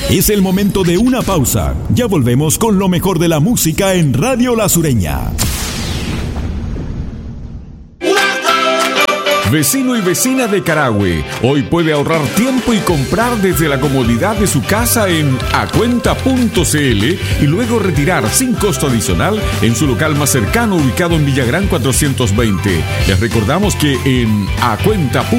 Es el momento de una pausa. Ya volvemos con lo mejor de la música en Radio La Sureña. Vecino y vecina de Carahue, hoy puede ahorrar tiempo y comprar desde la comodidad de su casa en acuenta.cl y luego retirar sin costo adicional en su local más cercano ubicado en Villagrán 420. Les recordamos que en acuenta.cl